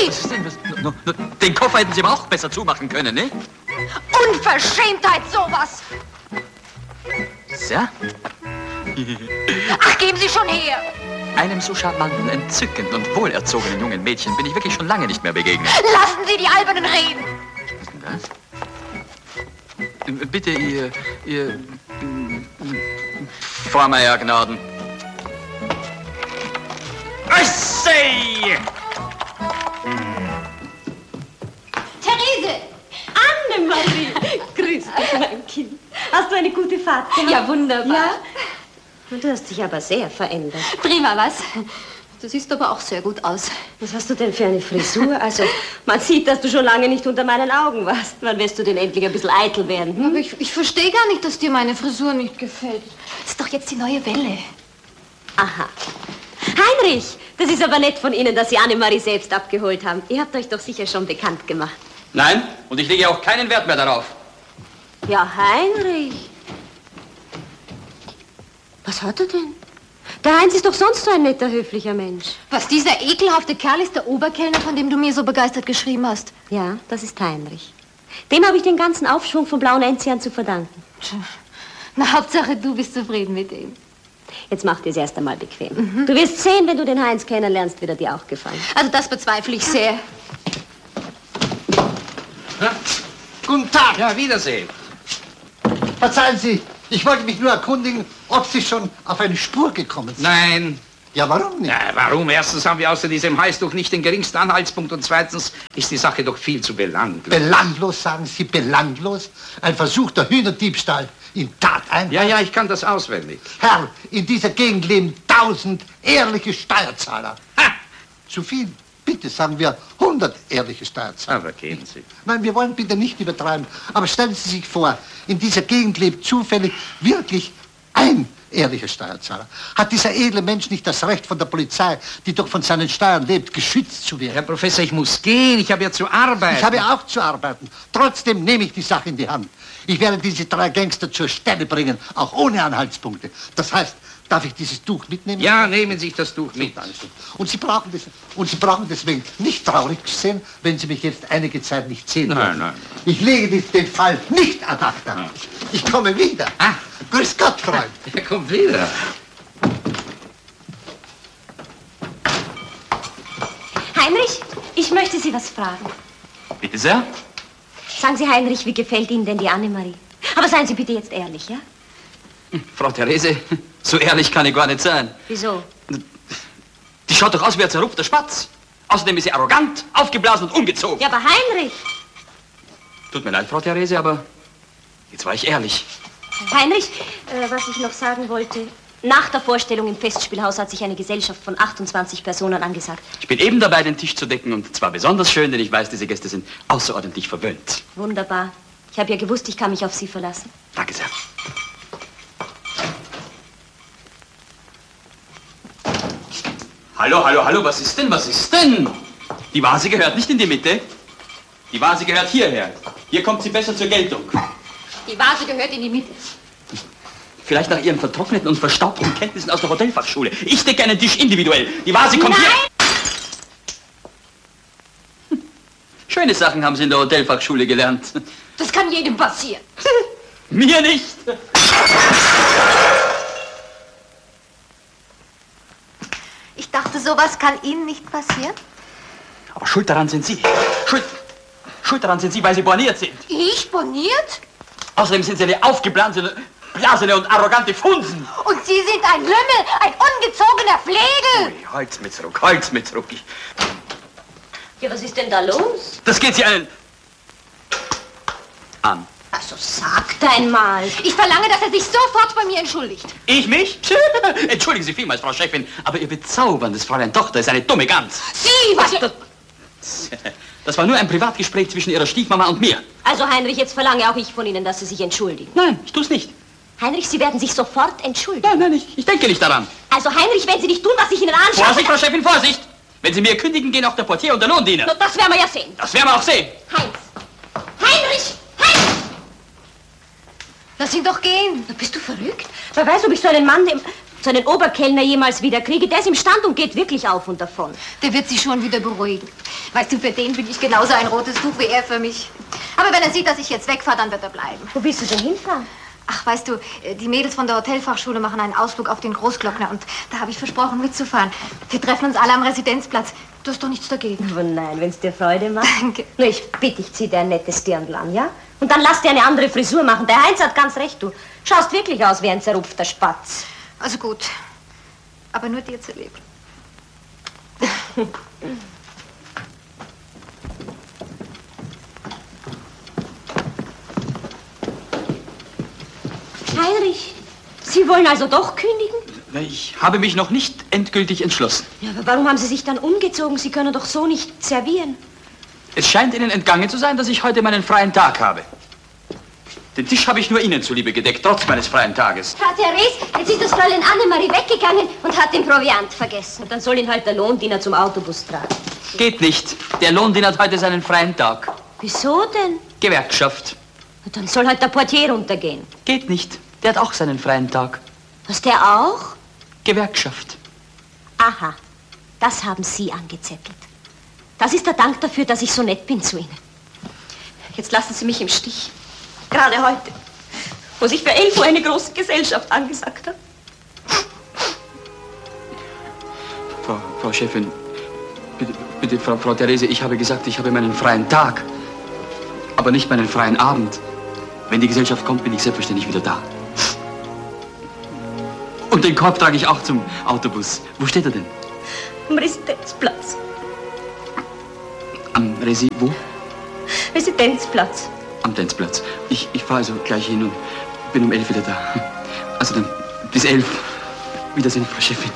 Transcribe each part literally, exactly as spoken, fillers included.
Was ist denn das? No, no, den Koffer hätten Sie aber auch besser zumachen können, ne? Unverschämtheit, sowas! Ja? Ach, geben Sie schon her! Einem so charmanten, entzückenden und wohlerzogenen jungen Mädchen bin ich wirklich schon lange nicht mehr begegnet. Lassen Sie die Albernen reden! Was ist denn das? Bitte, ihr... ihr... Vormeier-Gnaden. Össei! Therese! Annemarie! Grüß dich, mein Kind. Hast du eine gute Fahrt gehabt? Ja, wunderbar. Ja? Du hast dich aber sehr verändert. Prima, was? Du siehst aber auch sehr gut aus. Was hast du denn für eine Frisur? Also, man sieht, dass du schon lange nicht unter meinen Augen warst. Wann wirst du denn endlich ein bisschen eitel werden? Hm? Aber ich, ich verstehe gar nicht, dass dir meine Frisur nicht gefällt. Das ist doch jetzt die neue Welle. Aha. Heinrich, das ist aber nett von Ihnen, dass Sie Annemarie selbst abgeholt haben. Ihr habt euch doch sicher schon bekannt gemacht. Nein, und ich lege auch keinen Wert mehr darauf. Ja, Heinrich. Was hat er denn? Der Heinz ist doch sonst so ein netter, höflicher Mensch. Was, dieser ekelhafte Kerl ist der Oberkellner, von dem du mir so begeistert geschrieben hast? Ja, das ist Heinrich. Dem habe ich den ganzen Aufschwung von Blauen Enzian zu verdanken. Na, Hauptsache, du bist zufrieden mit ihm. Jetzt mach dir es erst einmal bequem. Mhm. Du wirst sehen, wenn du den Heinz kennenlernst, wird er dir auch gefallen. Also das bezweifle ich sehr. Ja? Guten Tag. Ja, Wiedersehen. Verzeihen Sie, ich wollte mich nur erkundigen, ob Sie schon auf eine Spur gekommen sind. Nein. Ja, warum nicht? Ja, warum? Erstens haben wir außer diesem Heißtuch nicht den geringsten Anhaltspunkt und zweitens ist die Sache doch viel zu belanglos. Belanglos, sagen Sie, belanglos? Ein versuchter Hühnerdiebstahl in Tateinheit? Ja, ja, ich kann das auswendig. Herr, in dieser Gegend leben tausend ehrliche Steuerzahler. Ha! Zu viel. Bitte sagen wir hundert ehrliche Steuerzahler. Aber gehen Sie. Nein, wir wollen bitte nicht übertreiben. Aber stellen Sie sich vor, in dieser Gegend lebt zufällig wirklich ein ehrlicher Steuerzahler. Hat dieser edle Mensch nicht das Recht von der Polizei, die doch von seinen Steuern lebt, geschützt zu werden? Herr Professor, ich muss gehen. Ich habe ja zu arbeiten. Ich habe auch zu arbeiten. Trotzdem nehme ich die Sache in die Hand. Ich werde diese drei Gangster zur Stelle bringen, auch ohne Anhaltspunkte. Das heißt, darf ich dieses Tuch mitnehmen? Ja, nehmen Sie sich das Tuch mit. Und Sie brauchen das, und Sie brauchen deswegen nicht traurig sein, wenn Sie mich jetzt einige Zeit nicht sehen Nein, werden. nein. Ich lege den Fall nicht ad acta. Ich komme wieder. Ah. Grüß Gott, Freund. Er kommt wieder. Heinrich, ich möchte Sie was fragen. Bitte sehr. Sagen Sie, Heinrich, wie gefällt Ihnen denn die Annemarie? Aber seien Sie bitte jetzt ehrlich, ja? Frau Therese, so ehrlich kann ich gar nicht sein. Wieso? Die schaut doch aus wie ein zerrupfter Spatz. Außerdem ist sie arrogant, aufgeblasen und ungezogen. Ja, aber Heinrich! Tut mir leid, Frau Therese, aber jetzt war ich ehrlich. Heinrich, äh, was ich noch sagen wollte. Nach der Vorstellung im Festspielhaus hat sich eine Gesellschaft von achtundzwanzig Personen angesagt. Ich bin eben dabei, den Tisch zu decken und zwar besonders schön, denn ich weiß, diese Gäste sind außerordentlich verwöhnt. Wunderbar. Ich habe ja gewusst, ich kann mich auf Sie verlassen. Danke sehr. Hallo, hallo, hallo, was ist denn, was ist denn? Die Vase gehört nicht in die Mitte. Die Vase gehört hierher. Hier kommt sie besser zur Geltung. Die Vase gehört in die Mitte. Vielleicht nach Ihren vertrockneten und verstaubten Kenntnissen aus der Hotelfachschule. Ich decke einen Tisch individuell. Die Vase kommt Nein! hier. Hm. Schöne Sachen haben Sie in der Hotelfachschule gelernt. Das kann jedem passieren. Mir nicht. Ich dachte, sowas kann Ihnen nicht passieren. Aber schuld daran sind Sie. Schuld, schuld daran sind Sie, weil Sie borniert sind. Ich borniert? Außerdem sind Sie eine aufgeblasene blasene und arrogante Funsen. Und Sie sind ein Lümmel, ein ungezogener Flegel. Ui, halt's mit zurück, halt's mit zurück. Ich, Ja, was ist denn da los? das geht Sie einen an. Also sagt einmal. Ich verlange, dass er sich sofort bei mir entschuldigt. Ich mich? Entschuldigen Sie vielmals, Frau Chefin, aber Ihr bezauberndes Fräulein Tochter ist eine dumme Gans. Sie, was... Das, das war nur ein Privatgespräch zwischen Ihrer Stiefmama und mir. Also, Heinrich, jetzt verlange auch ich von Ihnen, dass Sie sich entschuldigen. Nein, ich tu's nicht. Heinrich, Sie werden sich sofort entschuldigen. Nein, nein, ich, ich denke nicht daran. Also, Heinrich, wenn Sie nicht tun, was ich Ihnen anschaue... Vorsicht, Frau Chefin, Vorsicht! Wenn Sie mir kündigen, gehen auch der Portier und der Lohndiener. No, das werden wir ja sehen. Das werden wir auch sehen. Heinz! Heinrich! Heinrich! Lass ihn doch gehen. Na, bist du verrückt? Wer weiß, ob ich so einen Mann dem... so einen Oberkellner jemals wieder kriege. Der ist im Stand und geht wirklich auf und davon. Der wird sich schon wieder beruhigen. Weißt du, für den bin ich genauso ein rotes Tuch wie er für mich. Aber wenn er sieht, dass ich jetzt wegfahre, dann wird er bleiben. Wo willst du denn hinfahren? Ach, weißt du, die Mädels von der Hotelfachschule machen einen Ausflug auf den Großglockner und da habe ich versprochen, mitzufahren. Wir treffen uns alle am Residenzplatz. Du hast doch nichts dagegen. Oh nein, wenn es dir Freude macht. Danke. Na, ich bitte, ich zieh dir ein nettes Dirndl an, ja? Und dann lass dir eine andere Frisur machen. Der Heinz hat ganz recht, du schaust wirklich aus wie ein zerrupfter Spatz. Also gut, aber nur dir zuliebe. Heinrich, Sie wollen also doch kündigen? Ich habe mich noch nicht endgültig entschlossen. Ja, aber warum haben Sie sich dann umgezogen? Sie können doch so nicht servieren. Es scheint Ihnen entgangen zu sein, dass ich heute meinen freien Tag habe. Den Tisch habe ich nur Ihnen zuliebe gedeckt, trotz meines freien Tages. Frau Therese, jetzt ist das Fräulein Annemarie weggegangen und hat den Proviant vergessen. Und dann soll ihn halt der Lohndiener zum Autobus tragen. Geht nicht. Der Lohndiener hat heute seinen freien Tag. Wieso denn? Gewerkschaft. Na, dann soll halt der Portier runtergehen. Geht nicht. Der hat auch seinen freien Tag. Was, der auch? Gewerkschaft. Aha, das haben Sie angezettelt. Das ist der Dank dafür, dass ich so nett bin zu Ihnen. Jetzt lassen Sie mich im Stich. Gerade heute, wo sich für elf Uhr eine große Gesellschaft angesagt hat. Frau, Frau Chefin, bitte, bitte Frau, Frau Therese, ich habe gesagt, ich habe meinen freien Tag, aber nicht meinen freien Abend. Wenn die Gesellschaft kommt, bin ich selbstverständlich wieder da. Und den Korb trage ich auch zum Autobus. Wo steht er denn? Am Residenzplatz. Am Resi... wo? Residenzplatz. Am Tänzplatz. Ich, ich fahre also gleich hin und bin um elf wieder da. Also dann bis elf. Wiedersehen, Frau Chefin.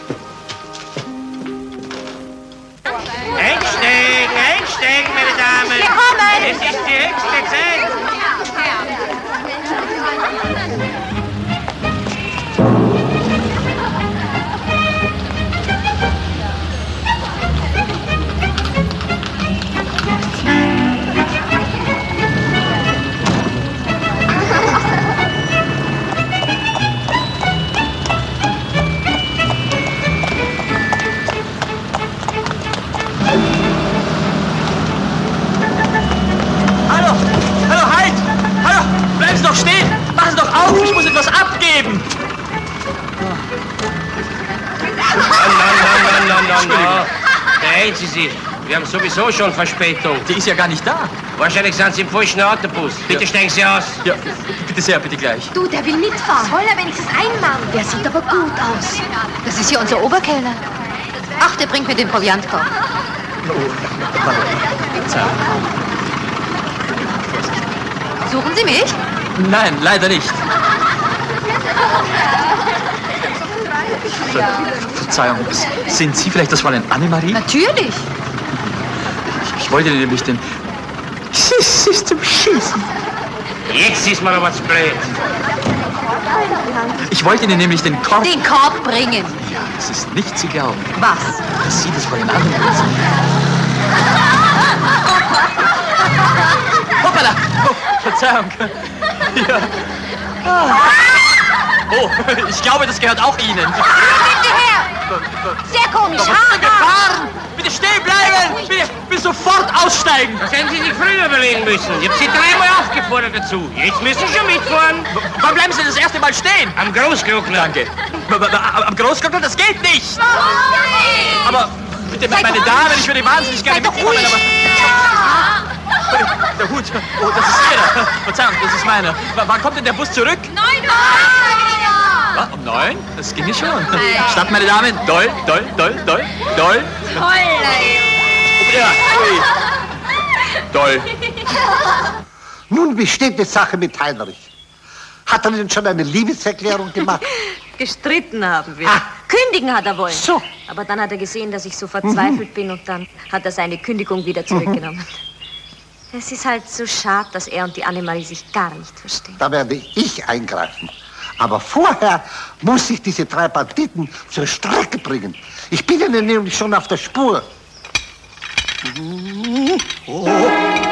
Einsteigen, einsteigen, meine Damen. Wir kommen. Es ist die höchste Zeit. Doch stehen! Machen Sie doch auf! Ich muss etwas abgeben! Na, na, na, na, na, na. Beeilen Sie sich. Wir haben sowieso schon Verspätung. Die ist ja gar nicht da. Wahrscheinlich sind Sie im falschen Autobus. Bitte Ja. steigen Sie aus. Ja, bitte sehr, bitte gleich. Du, der will mitfahren. Soll er wenigstens ein Mann? Der sieht aber gut aus. Das ist ja unser Oberkellner. Ach, der bringt mir den Proviantkorb. Suchen Sie mich? Nein, leider nicht. Ver Verzeihung, sind Sie vielleicht das Fräulein Annemarie? Natürlich. Ich, ich wollte nämlich den... Es ist zum Schießen. Jetzt ist mir aber zu blöd. Ich wollte Ihnen nämlich den Korb... Den Korb bringen. Ja, es ist nicht zu glauben, Was? dass Sie das Fräulein Annemarie sind. Hoppala! Oh, Verzeihung. Ja. Oh, ich glaube, das gehört auch Ihnen. Hinterher! Sehr komisch. Was ist denn gefahren? Bitte stehen bleiben! Bitte, bitte sofort aussteigen! Das hätten Sie sich früher überlegen müssen. Ich habe Sie dreimal aufgefordert dazu. Jetzt müssen Sie schon mitfahren. Wann bleiben Sie das erste Mal stehen? Am Großglockner. Danke. Am Großglockner, das geht nicht! Aber bitte, meine Damen, ich würde wahnsinnig gerne mitkommen, aber... Der Hut. Oh, das ist Ihrer. Verzeihung, das ist meiner. W wann kommt denn der Bus zurück? Neun Uhr! Was, um neun? Das ginge schon. Statt, meine Damen. Doll, doll, doll, doll, doll. Ja, ui. Doll. Nun, wie steht die Sache mit Heinrich? Hat er denn schon eine Liebeserklärung gemacht? Gestritten haben wir. Ah. Kündigen hat er wollen. So. Aber dann hat er gesehen, dass ich so verzweifelt bin und dann hat er seine Kündigung wieder zurückgenommen. Es ist halt so schade, dass er und die Annemarie sich gar nicht verstehen. Da werde ich eingreifen. Aber vorher muss ich diese drei Banditen zur Strecke bringen. Ich bin ihnen nämlich schon auf der Spur. Oh. Oh.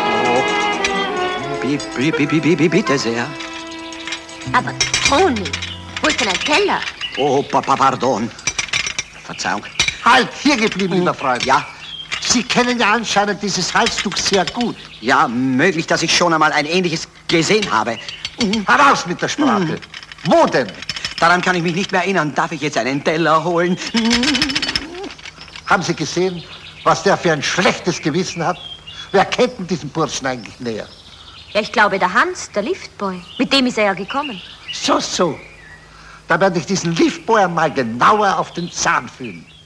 B b b b b bitte sehr. Aber Toni, wo ist denn ein Teller? Oh, Papa, pardon. Verzeihung. Halt, hier geblieben, lieber Freund. Ja? Sie kennen ja anscheinend dieses Halstuch sehr gut. Ja, möglich, dass ich schon einmal ein ähnliches gesehen habe. Heraus mit der Sprache. Mhm. Wo denn? Daran kann ich mich nicht mehr erinnern. Darf ich jetzt einen Teller holen? Haben Sie gesehen, was der für ein schlechtes Gewissen hat? Wer kennt denn diesen Burschen eigentlich näher? Ja, ich glaube, der Hans, der Liftboy. Mit dem ist er ja gekommen. So, so. Da werde ich diesen Liftboy mal genauer auf den Zahn fühlen.